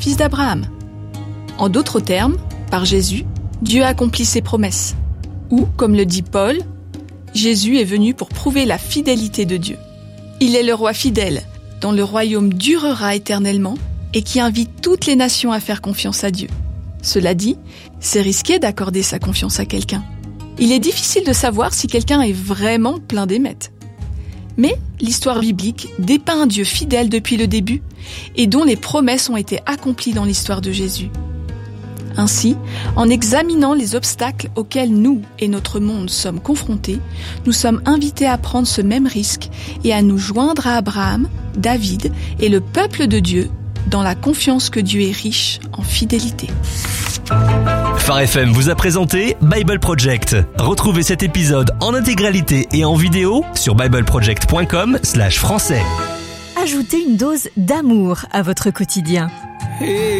fils d'Abraham. En d'autres termes, par Jésus, Dieu accomplit ses promesses. Ou, comme le dit Paul, Jésus est venu pour prouver la fidélité de Dieu. Il est le roi fidèle, dont le royaume durera éternellement et qui invite toutes les nations à faire confiance à Dieu. Cela dit, c'est risqué d'accorder sa confiance à quelqu'un. Il est difficile de savoir si quelqu'un est vraiment plein d'émettes. Mais l'histoire biblique dépeint un Dieu fidèle depuis le début et dont les promesses ont été accomplies dans l'histoire de Jésus. Ainsi, en examinant les obstacles auxquels nous et notre monde sommes confrontés, nous sommes invités à prendre ce même risque et à nous joindre à Abraham, David et le peuple de Dieu dans la confiance que Dieu est riche en fidélité. Phare FM vous a présenté Bible Project. Retrouvez cet épisode en intégralité et en vidéo sur bibleproject.com/français. Ajoutez une dose d'amour à votre quotidien.